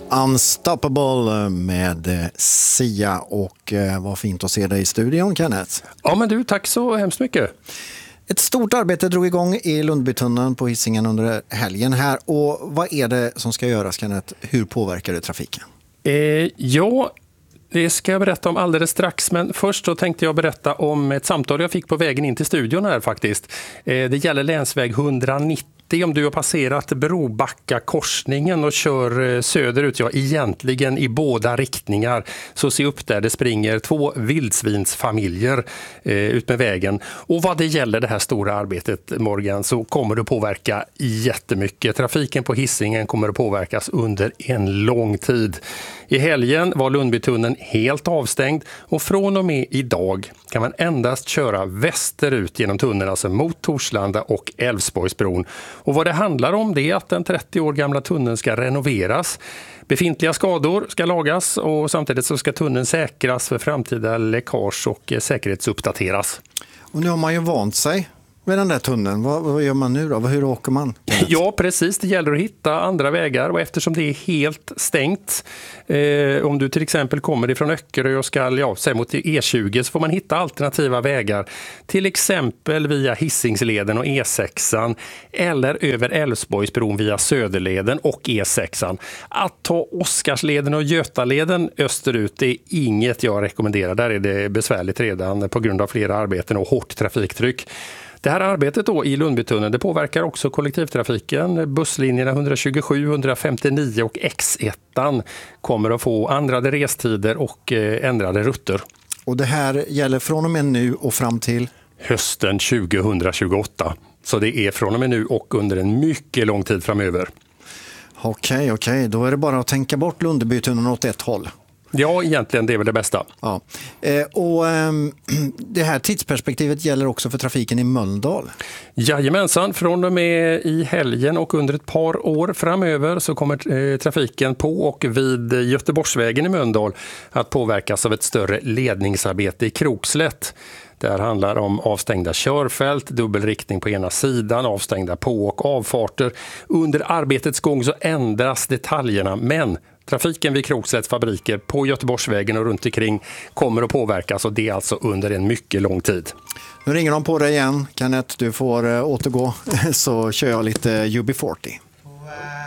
Unstoppable med Sia och vad fint att se dig i studion, Kenneth. Ja, men du, tack så hemskt mycket. Ett stort arbete drog igång i Lundbytunneln på Hisingen under helgen här. Och vad är det som ska göras, Kenneth? Hur påverkar det trafiken? Ja, det ska jag berätta om alldeles strax. Men först så tänkte jag berätta om ett samtal jag fick på vägen in till studion här faktiskt. Det gäller länsväg 190. Om du har passerat Brobacka korsningen och kör söderut, ja egentligen i båda riktningar, så se upp där det springer 2 vildsvinsfamiljer ut med vägen. Och vad det gäller det här stora arbetet, Morgan, så kommer det påverka jättemycket. Trafiken på Hisingen kommer att påverkas under en lång tid. I helgen var Lundbytunneln helt avstängd och från och med idag kan man endast köra västerut genom tunneln, alltså mot Torslanda och Älvsborgsbron. Och vad det handlar om det är att den 30 år gamla tunneln ska renoveras. Befintliga skador ska lagas och samtidigt så ska tunneln säkras för framtida läckage och säkerhetsuppdateras. Och nu har man ju vant sig med den där tunneln. Vad gör man nu då? Hur åker man? Ja, precis. Det gäller att hitta andra vägar och eftersom det är helt stängt, om du till exempel kommer ifrån Öckerö och ska säg mot E20, så får man hitta alternativa vägar. Till exempel via Hisingsleden och E6 eller över Älvsborgsbron via Söderleden och E6. Att ta Oskarsleden och Götaleden österut, det är inget jag rekommenderar. Där är det besvärligt redan på grund av flera arbeten och hårt trafiktryck. Det här arbetet då i Lundbytunneln, det påverkar också kollektivtrafiken. Busslinjerna 127, 159 och X1 kommer att få ändrade restider och ändrade rutter. Och det här gäller från och med nu och fram till? Hösten 2028. Så det är från och med nu och under en mycket lång tid framöver. Okej. Då är det bara att tänka bort Lundbytunneln åt ett håll. Ja, egentligen det är väl det bästa. Ja. Det här tidsperspektivet gäller också för trafiken i Mölndal. Jajamensan, från och med i helgen och under ett par år framöver så kommer trafiken på och vid Göteborgsvägen i Mölndal att påverkas av ett större ledningsarbete i Krokslätt. Det här handlar om avstängda körfält, dubbelriktning på ena sidan, avstängda på- och avfarter. Under arbetets gång så ändras detaljerna, men trafiken vid Krokslätts fabriker på Göteborgsvägen och runt omkring kommer att påverkas och det är alltså under en mycket lång tid. Nu ringer de på dig igen, Kenneth. Du får återgå så kör jag lite UB40.